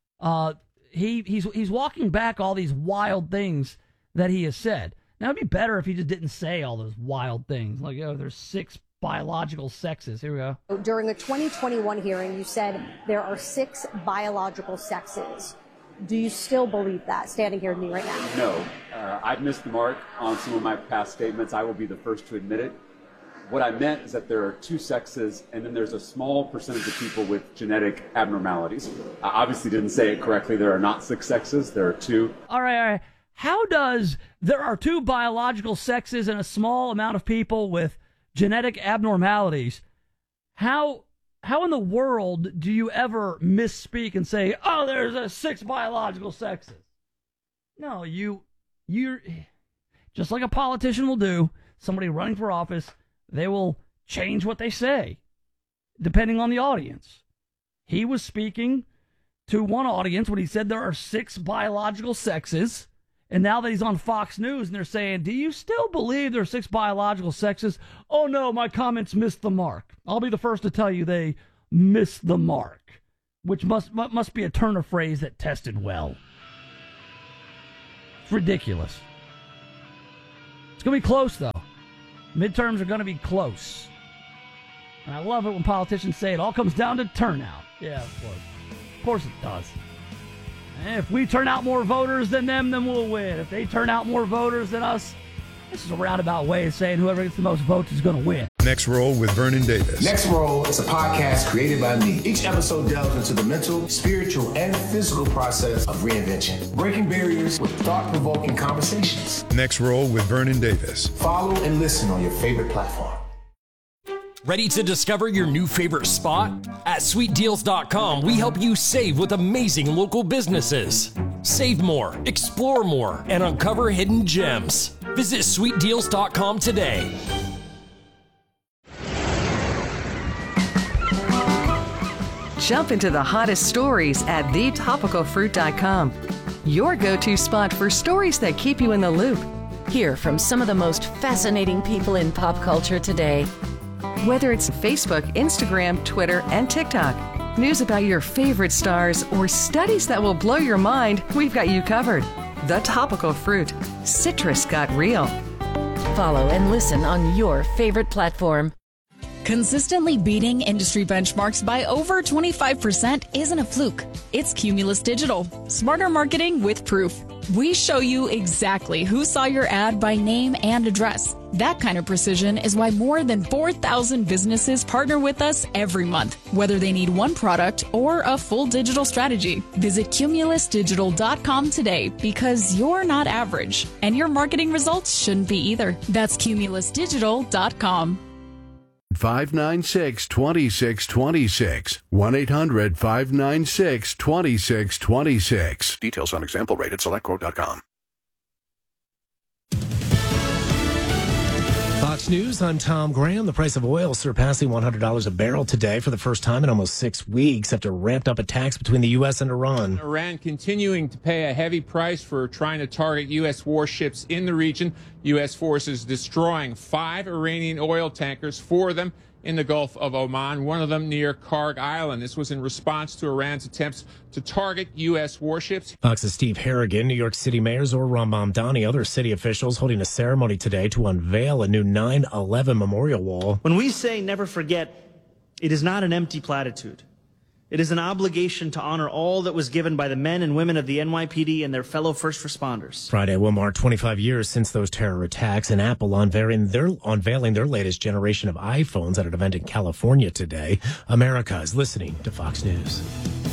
Speaker 1: He's walking back all these wild things that he has said. Now, it'd be better if he just didn't say all those wild things, like, oh, there's 6 biological sexes. Here we go.
Speaker 8: During a 2021 hearing, you said there are 6 biological sexes. Do you still believe that, standing here with me right now?
Speaker 10: No. I've missed the mark on some of my past statements. I will be the first to admit it. What I meant is that there are 2 sexes, and then there's a small percentage of people with genetic abnormalities. I obviously didn't say it correctly. There are not 6 sexes. There are 2.
Speaker 1: All right. How does there are 2 biological sexes and a small amount of people with genetic abnormalities? How in the world do you ever misspeak and say, oh, there's 6 biological sexes? No, you're just like a politician will do, somebody running for office, they will change what they say depending on the audience. He was speaking to one audience when he said there are 6 biological sexes. And now that he's on Fox News and they're saying, do you still believe there are 6 biological sexes? Oh, no, my comments missed the mark. I'll be the first to tell you they missed the mark, which must be a turn of phrase that tested well. It's ridiculous. It's going to be close, though. Midterms are going to be close. And I love it when politicians say it all comes down to turnout. Yeah, of course. Of course it does. If we turn out more voters than them, then we'll win. If they turn out more voters than us, this is a roundabout way of saying whoever gets the most votes is going to win.
Speaker 4: Next Roll with Vernon Davis.
Speaker 12: Next Roll is a podcast created by me. Each episode delves into the mental, spiritual, and physical process of reinvention, breaking barriers with thought-provoking conversations.
Speaker 4: Next Roll with Vernon Davis.
Speaker 12: Follow and listen on your favorite platform.
Speaker 23: Ready to discover your new favorite spot? At sweetdeals.com, we help you save with amazing local businesses. Save more, explore more, and uncover hidden gems. Visit sweetdeals.com today.
Speaker 27: Jump into the hottest stories at thetopicalfruit.com. Your go-to spot for stories that keep you in the loop. Hear from some of the most fascinating people in pop culture today. Whether it's Facebook, Instagram, Twitter, and TikTok, news about your favorite stars, or studies that will blow your mind, we've got you covered. The Topical Fruit. Citrus got real.
Speaker 13: Follow and listen on your favorite platform.
Speaker 14: Consistently beating industry benchmarks by over 25% isn't a fluke. It's Cumulus Digital. Smarter marketing with proof. We show you exactly who saw your ad by name and address. That kind of precision is why more than 4,000 businesses partner with us every month, whether they need one product or a full digital strategy. Visit cumulusdigital.com today because you're not average, and your marketing results shouldn't be either. That's cumulusdigital.com.
Speaker 15: 596-2626. 1-800-596-2626.
Speaker 3: Details on example rate at selectquote.com.
Speaker 15: Fox News, I'm Tom Graham. The price of oil surpassing $100 a barrel today for the first time in almost 6 weeks after ramped up attacks between the U.S. and Iran.
Speaker 16: Iran continuing to pay a heavy price for trying to target U.S. warships in the region. U.S. forces destroying 5 Iranian oil tankers, 4 of them in the Gulf of Oman, one of them near Karg Island. This was in response to Iran's attempts to target U.S. warships.
Speaker 15: Fox's Steve Harrigan, New York City Mayor Zohran Mamdani, other city officials holding a ceremony today to unveil a new 9/11 memorial wall.
Speaker 17: When we say never forget, it is not an empty platitude. It is an obligation to honor all that was given by the men and women of the NYPD and their fellow first responders.
Speaker 15: Friday will mark 25 years since those terror attacks, and Apple unveiling their latest generation of iPhones at an event in California today. America is listening to Fox News.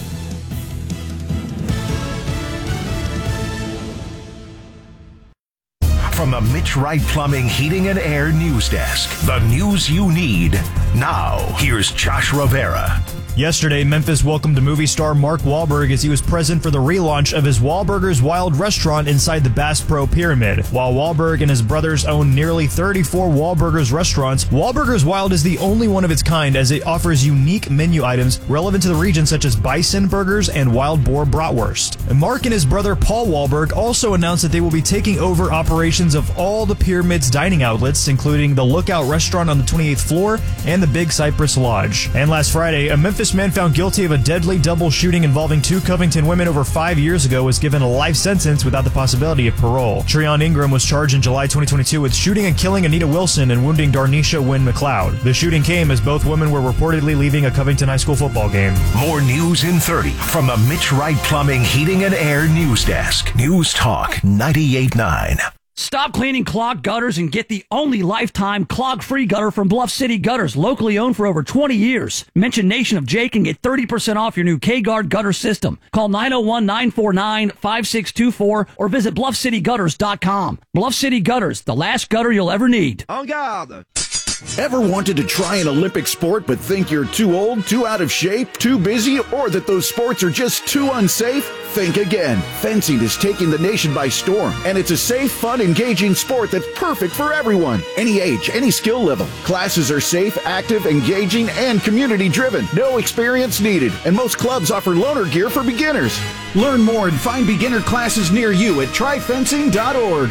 Speaker 3: From the Mitch Wright Plumbing, Heating, and Air News Desk, the news you need. Now, here's Josh Rivera.
Speaker 18: Yesterday, Memphis welcomed movie star Mark Wahlberg as he was present for the relaunch of his Wahlburgers Wild restaurant inside the Bass Pro Pyramid. While Wahlberg and his brothers own nearly 34 Wahlburgers restaurants, Wahlburgers Wild is the only one of its kind as it offers unique menu items relevant to the region such as bison burgers and wild boar bratwurst. And Mark and his brother Paul Wahlberg also announced that they will be taking over operations of all the Pyramid's dining outlets, including the Lookout restaurant on the 28th floor and the Big Cypress Lodge. And last Friday, a Memphis man found guilty of a deadly double shooting involving 2 Covington women over 5 years ago was given a life sentence without the possibility of parole. Treon Ingram was charged in July 2022 with shooting and killing Anita Wilson and wounding Darnisha Wynn McLeod. The shooting came as both women were reportedly leaving a Covington High School football game.
Speaker 3: More news in 30 from the Mitch Wright Plumbing, Heating, and Air News Desk. News Talk 98.9.
Speaker 1: Stop cleaning clogged gutters and get the only lifetime clog-free gutter from Bluff City Gutters, locally owned for over 20 years. Mention Nation of Jake and get 30% off your new K-Guard gutter system. Call 901-949-5624 or visit BluffCityGutters.com. Bluff City Gutters, the last gutter you'll ever need.
Speaker 26: En garde! Ever wanted to try an Olympic sport but think you're too old, too out of shape, too busy, or that those sports are just too unsafe? Think again. Fencing is taking the nation by storm, and it's a safe, fun, engaging sport that's perfect for everyone. Any age, any skill level. Classes are safe, active, engaging, and community-driven. No experience needed, and most clubs offer loaner gear for beginners. Learn more and find beginner classes near you at tryfencing.org.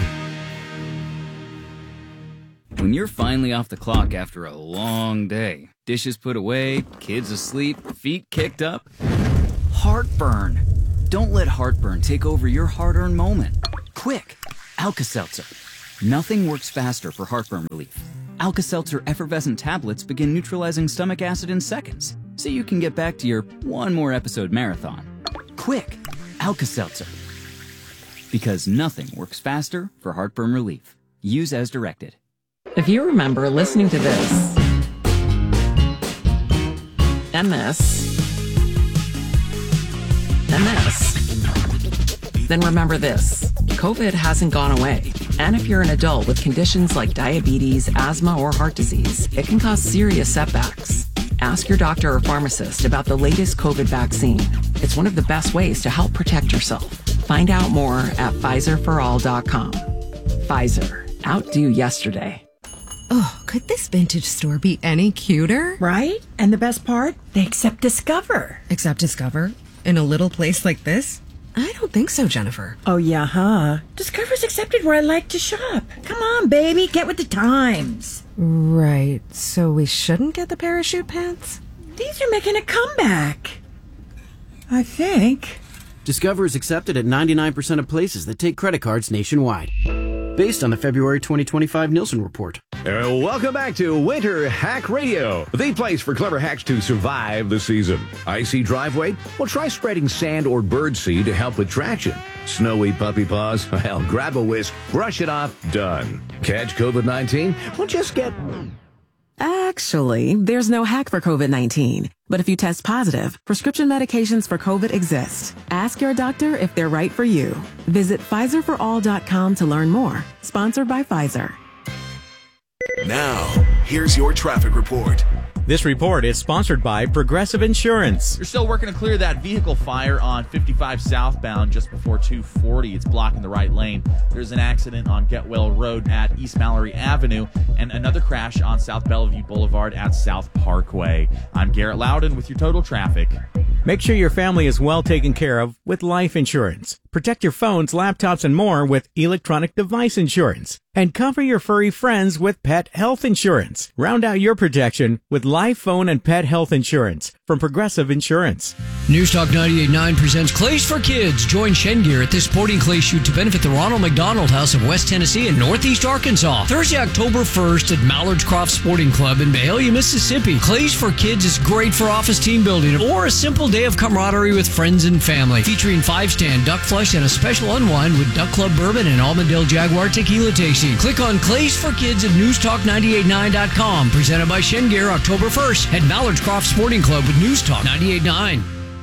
Speaker 20: When you're finally off the clock after a long day, dishes put away, kids asleep, feet kicked up, heartburn. Don't let heartburn take over your hard-earned moment. Quick, Alka-Seltzer. Nothing works faster for heartburn relief. Alka-Seltzer effervescent tablets begin neutralizing stomach acid in seconds, so you can get back to your one more episode marathon. Quick, Alka-Seltzer. Because nothing works faster for heartburn relief. Use as directed.
Speaker 19: If you remember listening to this, and this, then remember this. COVID hasn't gone away. And if you're an adult with conditions like diabetes, asthma, or heart disease, it can cause serious setbacks. Ask your doctor or pharmacist about the latest COVID vaccine. It's one of the best ways to help protect yourself. Find out more at PfizerForAll.com. Pfizer. Outdo yesterday.
Speaker 21: Oh, could this vintage store be any cuter?
Speaker 29: Right? And the best part? They accept Discover.
Speaker 21: Accept Discover? In a little place like this? I don't think so, Jennifer.
Speaker 29: Oh, yeah, huh? Discover's accepted where I like to shop. Come on, baby, get with the times.
Speaker 21: Right, so we shouldn't get the parachute pants?
Speaker 29: These are making a comeback. I think.
Speaker 2: Discover is accepted at 99% of places that take credit cards nationwide. Based on the February 2025 Nielsen report.
Speaker 3: Welcome back to Winter Hack Radio, the place for clever hacks to survive the season. Icy driveway? Well, try spreading sand or birdseed to help with traction. Snowy puppy paws? Well, grab a whisk, brush it off, done. Catch COVID-19? Well, just get...
Speaker 5: Actually, there's no hack for COVID-19. But if you test positive, prescription medications for COVID exist. Ask your doctor if they're right for you. Visit PfizerForAll.com to learn more. Sponsored by Pfizer.
Speaker 3: Now, here's your traffic report.
Speaker 6: This report is sponsored by Progressive Insurance.
Speaker 7: You're still working to clear that vehicle fire on 55 southbound just before 240. It's blocking the right lane. There's an accident on Getwell Road at East Mallory Avenue and another crash on South Bellevue Boulevard at South Parkway. I'm Garrett Loudon with your total traffic.
Speaker 6: Make sure your family is well taken care of with life insurance. Protect your phones, laptops, and more with electronic device insurance. And cover your furry friends with pet health insurance. Round out your protection with life, phone, and pet health insurance from Progressive Insurance.
Speaker 9: News Talk 98.9 presents Clays for Kids. Join Shengear at this sporting clay shoot to benefit the Ronald McDonald House of West Tennessee and Northeast Arkansas. Thursday, October 1st at Mallard's Croft Sporting Club in Mahalia, Mississippi. Clays for Kids is great for office team building or a simple day of camaraderie with friends and family. Featuring 5-stand duck flush and a special unwind with Duck Club Bourbon and Almondale Jaguar Tequila tasting. Click on Clays for Kids at newstalk989.com. Presented by Shengear, October 1st at Mallard's Croft Sporting Club with News Talk 98.9.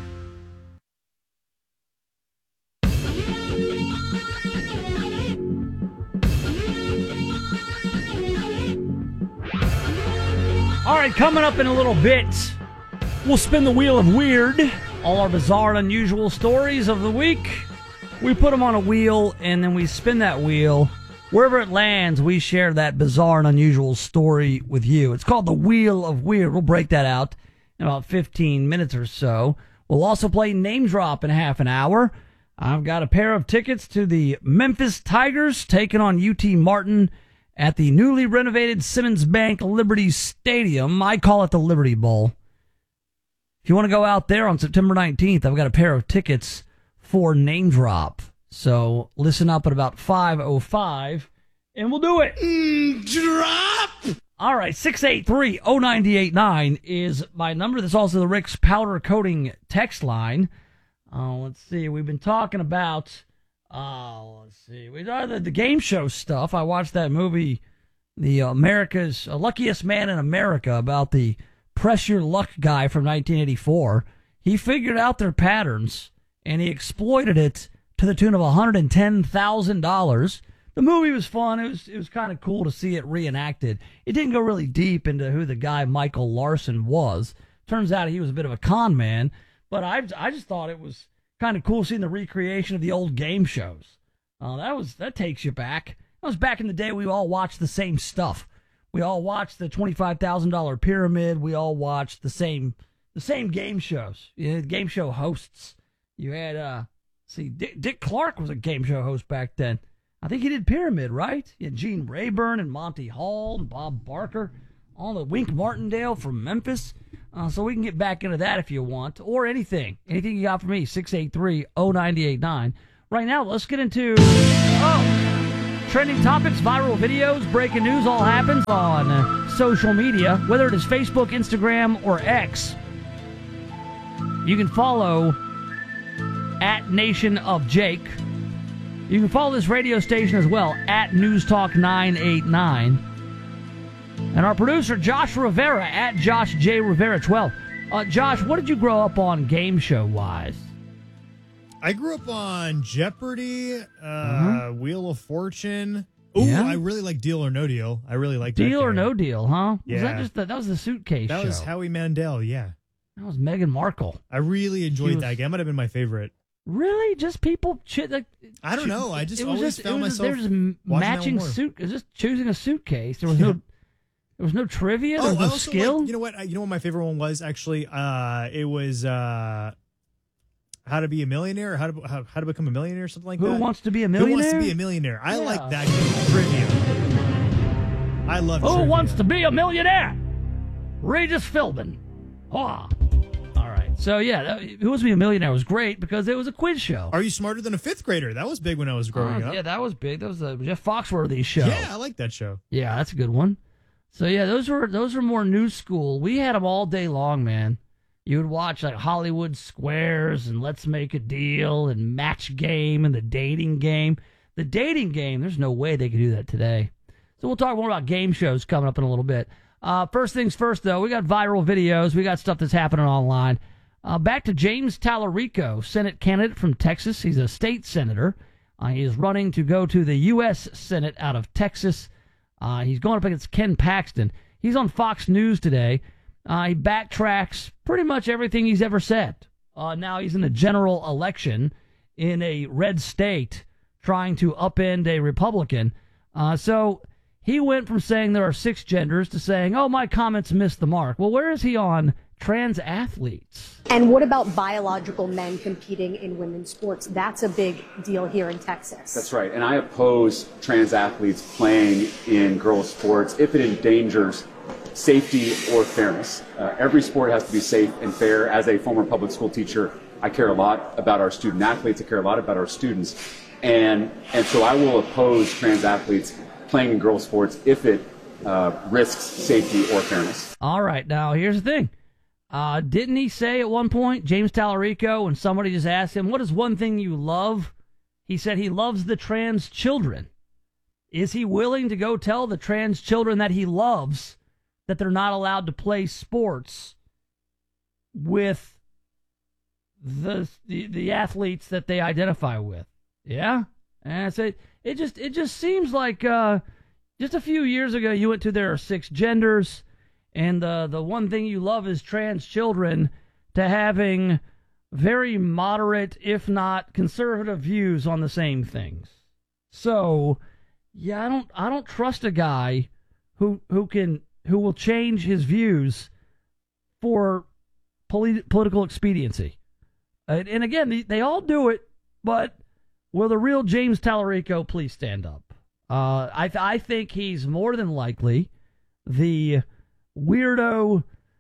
Speaker 1: All right, coming up in a little bit, we'll spin the wheel of weird. All our bizarre and unusual stories of the week. We put them on a wheel, and then we spin that wheel. Wherever it lands, we share that bizarre and unusual story with you. It's called the Wheel of Weird. We'll break that out in about 15 minutes or so. We'll also play Name Drop in half an hour. I've got a pair of tickets to the Memphis Tigers taking on UT Martin at the newly renovated Simmons Bank Liberty Stadium. I call it the Liberty Bowl. If you want to go out there on September 19th, I've got a pair of tickets for Name Drop. So listen up at about 5:05, and we'll do it. Drop! All right, 683-0989 is my number. That's also the Rick's Powder Coating text line. Let's see. We've been talking about, the game show stuff. I watched that movie, the America's Luckiest Man in America, about the Press Your Luck guy from 1984. He figured out their patterns, and he exploited it to the tune of $110,000. The movie was fun. It was kind of cool to see it reenacted. It didn't go really deep into who the guy Michael Larson was. Turns out he was a bit of a con man, but I just thought it was kind of cool seeing the recreation of the old game shows. That takes you back. That was back in the day we all watched the same stuff. We all watched the $25,000 Pyramid. We all watched the same game shows. You had game show hosts. You had Dick Clark was a game show host back then. I think he did Pyramid, right? You had Gene Rayburn and Monty Hall and Bob Barker, all the Wink Martindale from Memphis. So we can get back into that if you want, or anything you got for me. 683-0989. Right now, let's get into trending topics, viral videos, breaking news. All happens on social media, whether it is Facebook, Instagram, or X. You can follow at Nation of Jake. You can follow this radio station as well, at News Talk 989. And our producer, Josh Rivera, at Josh J. Rivera 12. Josh, what did you grow up on game show-wise?
Speaker 18: I grew up on Jeopardy, Wheel of Fortune. Oh, yeah? I really like Deal or No Deal. I really like
Speaker 1: Deal or No Deal, huh?
Speaker 18: Yeah.
Speaker 1: Was that just that was the suitcase show?
Speaker 18: That was Howie Mandel, yeah.
Speaker 1: That was Meghan Markle.
Speaker 18: I really enjoyed that game. That might have been my favorite.
Speaker 1: Really? Just people
Speaker 18: I don't know. I just always found myself
Speaker 1: There was matching suit. It was just choosing a suitcase. There was no trivia. There was no skill.
Speaker 18: You know what my favorite one was actually? It was How to Be a Millionaire, or How to Become a Millionaire, or something like that.
Speaker 1: Who Wants to Be a Millionaire?
Speaker 18: Who Wants to Be a Millionaire? I like that game. Trivia. I love
Speaker 1: Who Wants to Be a Millionaire? Regis Philbin. All right. So, yeah, Who Wants to Be a Millionaire was great because it was a quiz show.
Speaker 18: Are You Smarter Than a Fifth Grader? That was big when I was growing up.
Speaker 1: Yeah, that was big. That was the Jeff Foxworthy show.
Speaker 18: Yeah, I like that show.
Speaker 1: Yeah, that's a good one. So, yeah, those were more new school. We had them all day long, man. You would watch like Hollywood Squares and Let's Make a Deal and Match Game and The Dating Game. The Dating Game, there's no way they could do that today. So we'll talk more about game shows coming up in a little bit. First things first, though, we got viral videos. We got stuff that's happening online. Back to James Tallarico, Senate candidate from Texas. He's a state senator. He is running to go to the U.S. Senate out of Texas. He's going up against Ken Paxton. He's on Fox News today. He backtracks pretty much everything he's ever said. Now he's in a general election in a red state trying to upend a Republican. So he went from saying there are 6 genders to saying, oh, my comments missed the mark. Well, where is he on trans athletes?
Speaker 4: And what about biological men competing in women's sports? That's a big deal here in Texas.
Speaker 8: That's right. And I oppose trans athletes playing in girls' sports if it endangers safety or fairness. Every sport has to be safe and fair. As a former public school teacher, I care a lot about our student athletes. I care a lot about our students. And so I will oppose trans athletes playing in girls' sports if it risks safety or fairness.
Speaker 1: All right. Now, here's the thing. Didn't he say at one point, James Tallarico, when somebody just asked him, what is one thing you love? He said he loves the trans children. Is he willing to go tell the trans children that he loves that they're not allowed to play sports with the athletes that they identify with? Yeah? And so it just seems like just a few years ago you went to there are 6 genders, and the one thing you love is trans children, to having very moderate, if not conservative, views on the same things. So, yeah, I don't trust a guy who will change his views for political expediency. And again, they all do it, but will the real James Tallarico please stand up? I think he's more than likely the weirdo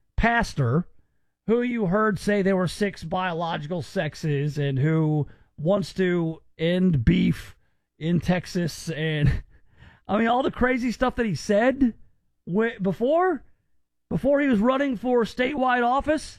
Speaker 1: pastor who you heard say there were 6 biological sexes and who wants to end beef in Texas. And I mean, all the crazy stuff that he said before he was running for statewide office,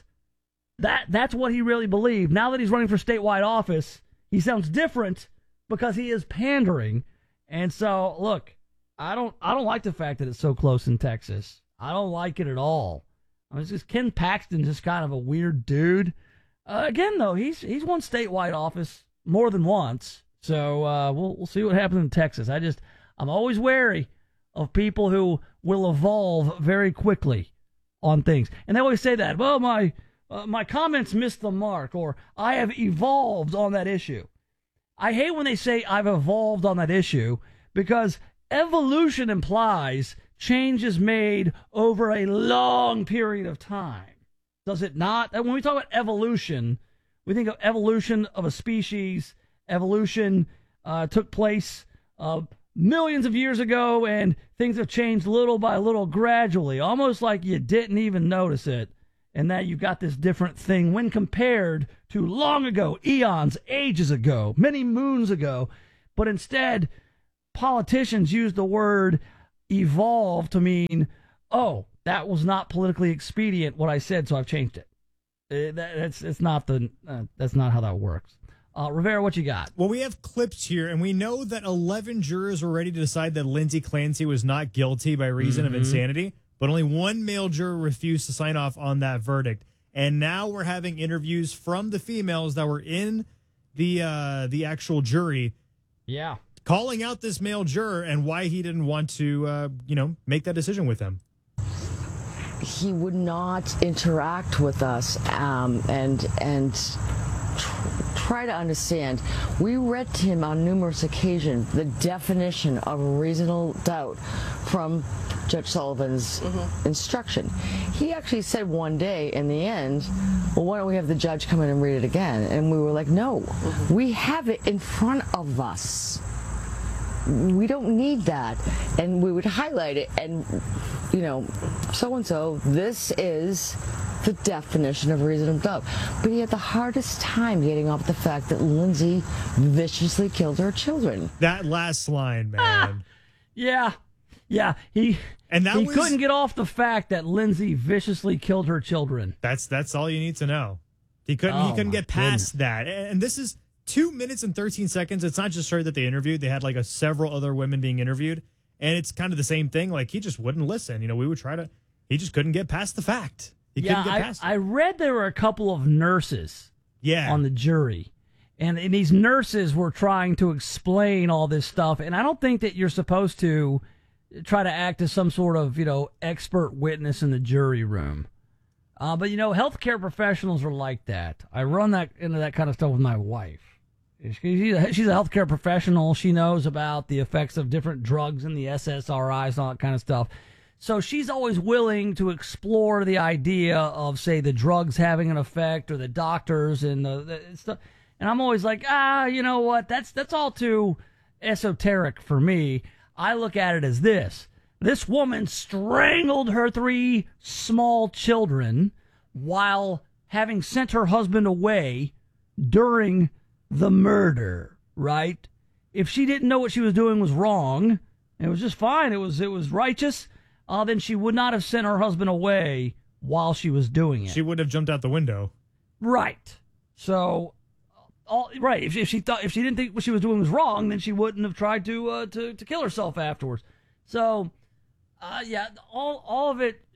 Speaker 1: that's what he really believed. Now that he's running for statewide office, he sounds different because he is pandering. And so, look, I don't like the fact that it's so close in Texas. I don't like it at all. I mean, it's just Ken Paxton's just kind of a weird dude. Again, though, he's won statewide office more than once. So we'll see what happens in Texas. I'm always wary of people who will evolve very quickly on things. And they always say that, well, my comments missed the mark, or I have evolved on that issue. I hate when they say I've evolved on that issue, because evolution implies change is made over a long period of time. Does it not? When we talk about evolution, we think of evolution of a species. Evolution took place millions of years ago, and things have changed little by little gradually, almost like you didn't even notice it. And now you've got this different thing when compared to long ago, eons, ages ago, many moons ago. But instead, politicians use the word evolve to mean, oh, that was not politically expedient what I said, so I've changed it. That's not how that works. Rivera, what you got?
Speaker 18: Well, we have clips here, and we know that 11 jurors were ready to decide that Lindsay Clancy was not guilty by reason of insanity, but only 1 male juror refused to sign off on that verdict. And now we're having interviews from the females that were in the actual jury.
Speaker 1: Yeah.
Speaker 18: Calling out this male juror and why he didn't want to, make that decision with them.
Speaker 10: He would not interact with us and try to understand. We read to him on numerous occasions the definition of reasonable doubt from Judge Sullivan's instruction. He actually said one day in the end, well, why don't we have the judge come in and read it again? And we were like, no, we have it in front of us. We don't need that. And we would highlight it and, so-and-so, this is the definition of reasonable doubt. But he had the hardest time getting off the fact that Lindsay viciously killed her children.
Speaker 18: That last line, man.
Speaker 1: Yeah. He couldn't get off the fact that Lindsay viciously killed her children.
Speaker 18: That's all you need to know. He couldn't get past that. And this is 2 minutes and 13 seconds. It's not just her that they interviewed. They had like several other women being interviewed. And it's kind of the same thing. Like, he just wouldn't listen. We would try to, he just couldn't get past the fact. He couldn't get past it.
Speaker 1: I read there were a couple of nurses on the jury. And these nurses were trying to explain all this stuff. And I don't think that you're supposed to try to act as some sort of, expert witness in the jury room. But, healthcare professionals are like that. I run into that kind of stuff with my wife. She's a healthcare professional. She knows about the effects of different drugs and the SSRIs and all that kind of stuff. So she's always willing to explore the idea of, say, the drugs having an effect or the doctors and the stuff. And I'm always like, you know what? That's all too esoteric for me. I look at it as this. This woman strangled her 3 small children while having sent her husband away during the murder, right? If she didn't know what she was doing was wrong, it was just fine, it was righteous, then she would not have sent her husband away while she was doing it.
Speaker 18: She would have jumped out the window.
Speaker 1: Right. So, right. If she didn't think what she was doing was wrong, then she wouldn't have tried to kill herself afterwards. So, all of it.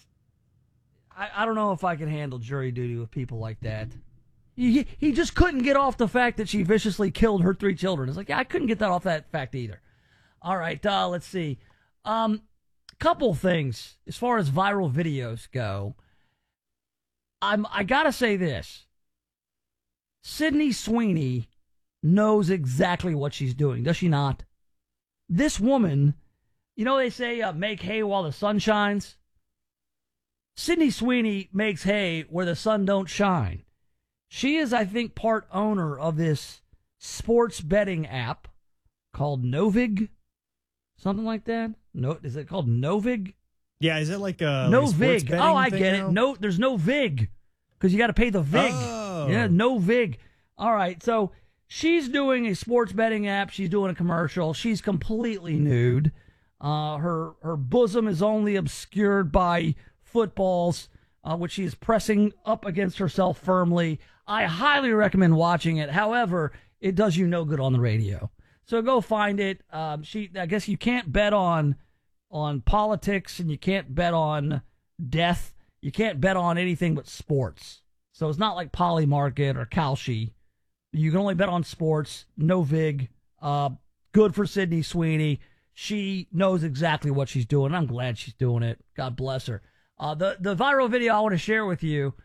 Speaker 1: I don't know if I can handle jury duty with people like that. He just couldn't get off the fact that she viciously killed her 3 children. It's like, I couldn't get that off that fact either. All right, let's see. Couple things as far as viral videos go. I gotta say this. Sydney Sweeney knows exactly what she's doing, does she not? This woman, they say make hay while the sun shines. Sydney Sweeney makes hay where the sun don't shine. She is, I think, part owner of this sports betting app called Novig, something like that. No, is it called Novig?
Speaker 18: Yeah, is it like a
Speaker 1: Novig? Oh, I get
Speaker 18: now?
Speaker 1: it. No, there's no Vig because you got to pay the Vig.
Speaker 18: Oh.
Speaker 1: Yeah, Novig. All right, so she's doing a sports betting app. She's doing a commercial. She's completely nude. Her bosom is only obscured by footballs, which she is pressing up against herself firmly. I highly recommend watching it. However, it does you no good on the radio. So go find it. I guess you can't bet on politics, and you can't bet on death. You can't bet on anything but sports. So it's not like Polymarket or Kalshi. You can only bet on sports. No Vig. Good for Sydney Sweeney. She knows exactly what she's doing. I'm glad she's doing it. God bless her. The viral video I want to share with you.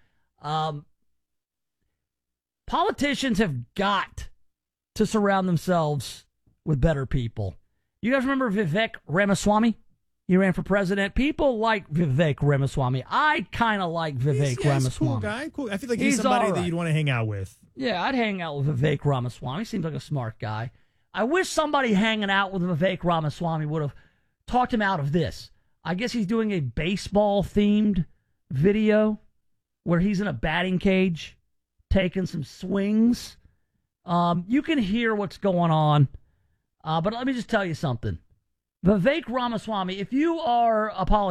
Speaker 1: Politicians have got to surround themselves with better people. You guys remember Vivek Ramaswamy? He ran for president. People like Vivek Ramaswamy. I kind of like Vivek Ramaswamy.
Speaker 18: Cool guy. Cool. I feel like he's somebody that you'd want to hang out with.
Speaker 1: Yeah, I'd hang out with Vivek Ramaswamy. Seems like a smart guy. I wish somebody hanging out with Vivek Ramaswamy would have talked him out of this. I guess he's doing a baseball-themed video where he's in a batting cage taking some swings. You can hear what's going on, but let me just tell you something. Vivek Ramaswamy, if you are a politician,